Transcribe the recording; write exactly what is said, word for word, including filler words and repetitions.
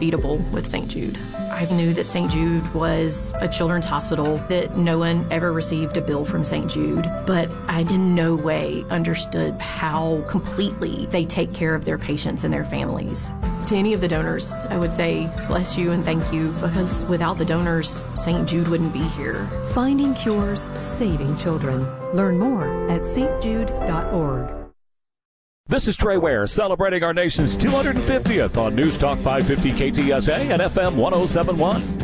beatable with Saint Jude. I knew that Saint Jude was a children's hospital, that no one ever received a bill from Saint Jude, but I in no way understood how completely they take care of their patients and their families. To any of the donors, I would say bless you and thank you, because without the donors, Saint Jude wouldn't be here. Finding cures, saving children. Learn more at s t jude dot org. This is Trey Ware celebrating our nation's two hundred fiftieth on News Talk five fifty K T S A and F M one oh seven point one.